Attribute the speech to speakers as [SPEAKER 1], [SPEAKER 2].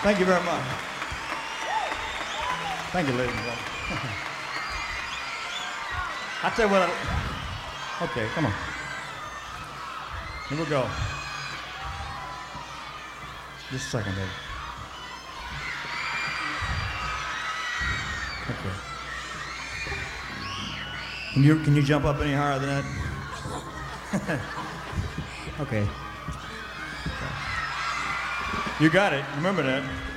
[SPEAKER 1] Thank you very much. Thank you, ladies and gentlemen. I tell you what. Okay, come on. Here we go. Just a second, baby. Okay. Can you jump up any higher than that? Okay. You got it. Remember that.